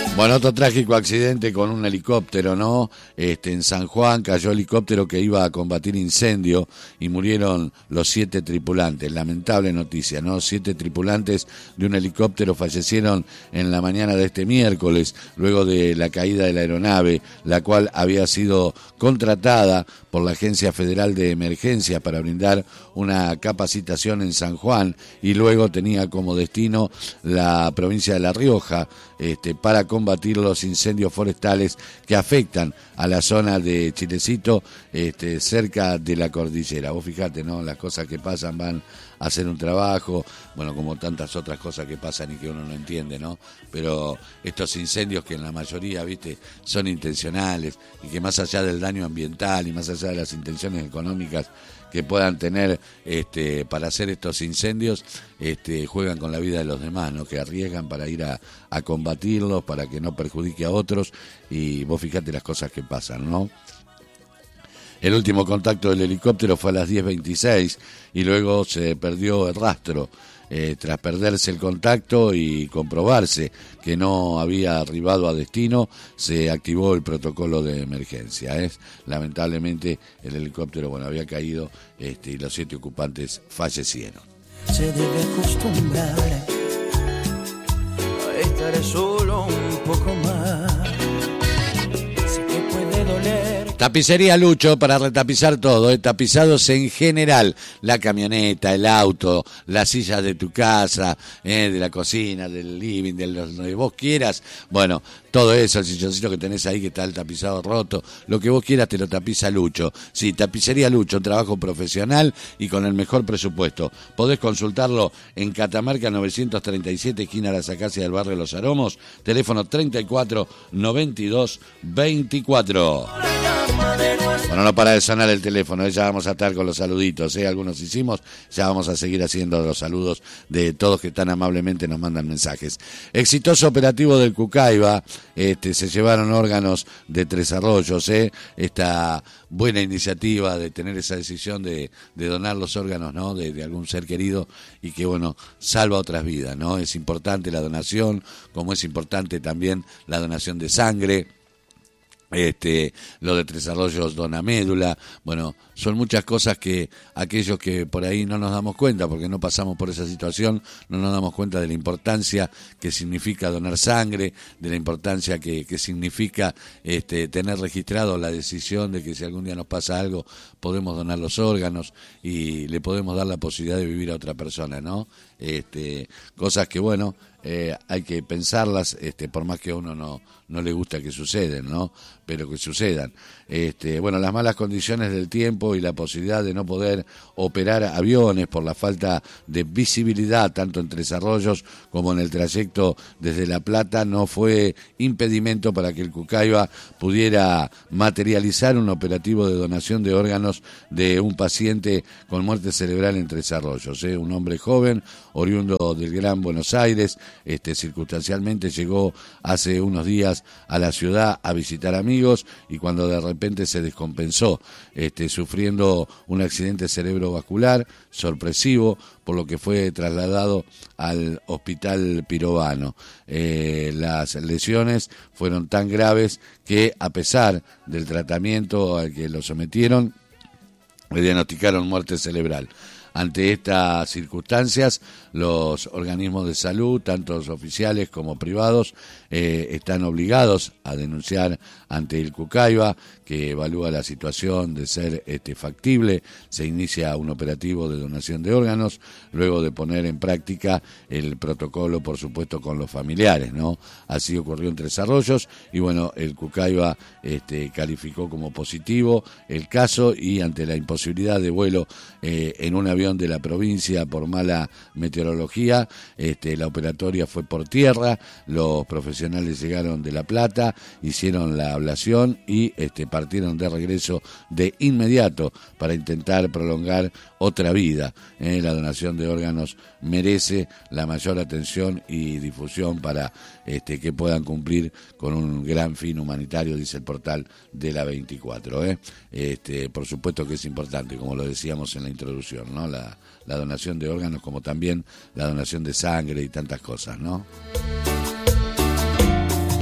Bueno, otro trágico accidente con un helicóptero, ¿no? En San Juan cayó helicóptero que iba a combatir incendio y murieron los 7 tripulantes. Lamentable noticia, ¿no? 7 tripulantes de un helicóptero fallecieron en la mañana de este miércoles, luego de la caída de la aeronave, la cual había sido contratada por la Agencia Federal de Emergencia para brindar una capacitación en San Juan y luego tenía como destino la provincia de La Rioja, para combatir los incendios forestales que afectan a la zona de Chilecito, cerca de la cordillera. Vos fijate, ¿no? Las cosas que pasan, van a hacer un trabajo, bueno, como tantas otras cosas que pasan y que uno no entiende, ¿no? Pero estos incendios que en la mayoría, viste, son intencionales y que más allá del daño ambiental y más allá de las intenciones económicas que puedan tener para hacer estos incendios, juegan con la vida de los demás, ¿no? Que arriesgan para ir a combatirlos, para que no perjudique a otros, y vos fijate las cosas que pasan, ¿no? El último contacto del helicóptero fue a las 10:26 y luego se perdió el rastro. Tras perderse el contacto y comprobarse que no había arribado a destino, se activó el protocolo de emergencia. Lamentablemente el helicóptero, había caído y los 7 ocupantes fallecieron. Se debe acostumbrar a estar solo un poco más. Sé que puede doler. Tapicería Lucho para retapizar todo, tapizados en general, la camioneta, el auto, las sillas de tu casa, de la cocina, del living, de donde vos quieras, bueno, todo eso, el silloncito que tenés ahí que está el tapizado roto, lo que vos quieras te lo tapiza Lucho. Sí, Tapicería Lucho, un trabajo profesional y con el mejor presupuesto. Podés consultarlo en Catamarca 937, esquina Las Acacias del barrio Los Aromos, teléfono 34 92 24. Bueno, no para de sonar el teléfono, ya vamos a estar con los saluditos, algunos hicimos, ya vamos a seguir haciendo los saludos de todos que tan amablemente nos mandan mensajes. Exitoso operativo del Cucaiba, se llevaron órganos de Tres Arroyos, esta buena iniciativa de tener esa decisión de donar los órganos, ¿no? De algún ser querido y que, salva otras vidas, ¿no? Es importante la donación, como es importante también la donación de sangre. Lo de Tres Arroyos dona médula, son muchas cosas que aquellos que por ahí no nos damos cuenta, porque no pasamos por esa situación, no nos damos cuenta de la importancia que significa donar sangre, de la importancia que significa tener registrado la decisión de que si algún día nos pasa algo, podemos donar los órganos y le podemos dar la posibilidad de vivir a otra persona, ¿no? Cosas que, hay que pensarlas, por más que a uno no le gusta que suceden, ¿no? Pero que sucedan. Las malas condiciones del tiempo y la posibilidad de no poder operar aviones por la falta de visibilidad tanto en Tres Arroyos como en el trayecto desde La Plata no fue impedimento para que el Cucaiba pudiera materializar un operativo de donación de órganos de un paciente con muerte cerebral en Tres Arroyos, un hombre joven, oriundo del Gran Buenos Aires, circunstancialmente llegó hace unos días a la ciudad a visitar amigos y cuando de repente se descompensó, sufriendo un accidente cerebrovascular sorpresivo, por lo que fue trasladado al hospital Pirovano. Las lesiones fueron tan graves que a pesar del tratamiento al que lo sometieron, le diagnosticaron muerte cerebral. Ante estas circunstancias, los organismos de salud, tanto los oficiales como privados, están obligados a denunciar ante el Cucaiba, que evalúa la situación de ser factible. Se inicia un operativo de donación de órganos, luego de poner en práctica el protocolo, por supuesto, con los familiares, ¿no? Así ocurrió en Tres Arroyos y, el Cucaiba calificó como positivo el caso y ante la imposibilidad de vuelo en un avión de la provincia por mala meteorología, la operatoria fue por tierra, los profesionales llegaron de La Plata, hicieron la ablación y partieron de regreso de inmediato para intentar prolongar otra vida. La donación de órganos merece la mayor atención y difusión para que puedan cumplir con un gran fin humanitario, dice el portal de la 24. Por supuesto que es importante, como lo decíamos en la introducción, ¿no? La donación de órganos, como también la donación de sangre y tantas cosas, ¿no?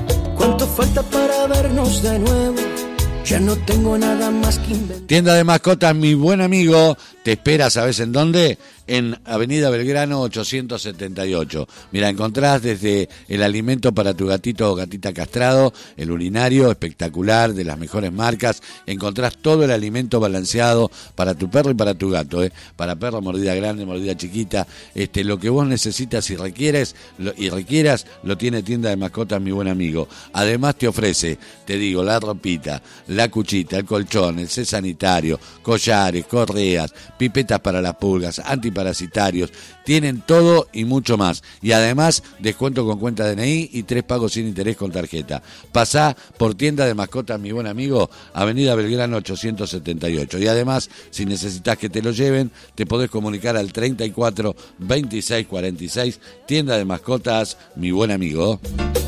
¿Cuánto falta para vernos de nuevo? Ya no tengo nada más que inventar. Tienda de mascotas, mi buen amigo, te espera, ¿sabes en dónde? En Avenida Belgrano 878. Mira, encontrás desde el alimento para tu gatito o gatita castrado, el urinario espectacular, de las mejores marcas. Encontrás todo el alimento balanceado para tu perro y para tu gato, para perro, mordida grande, mordida chiquita. Lo que vos necesitas y requieras, lo tiene Tienda de Mascotas, mi buen amigo. Además te ofrece, te digo, la ropita, la cuchita, el colchón, el set sanitario, collares, correas, pipetas para las pulgas, antiparasitarios, tienen todo y mucho más. Y además, descuento con cuenta DNI y 3 pagos sin interés con tarjeta. Pasá por Tienda de Mascotas, mi buen amigo, Avenida Belgrano 878. Y además, si necesitas que te lo lleven, te podés comunicar al 34 26 46, Tienda de Mascotas, mi buen amigo.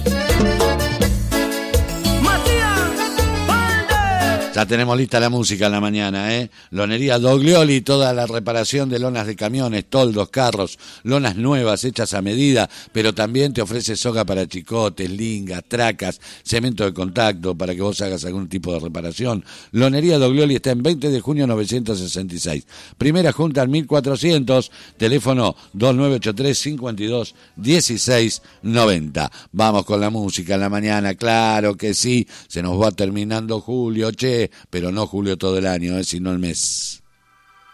Ya tenemos lista la música en la mañana, Lonería Doglioli, toda la reparación de lonas de camiones, toldos, carros, lonas nuevas hechas a medida, pero también te ofrece soga para chicotes, lingas, tracas, cemento de contacto para que vos hagas algún tipo de reparación. Lonería Doglioli está en 20 de junio 966. Primera Junta en 1400, teléfono 2983 52 16 90. Vamos con la música en la mañana, claro que sí, se nos va terminando julio, pero no julio todo el año, sino el mes.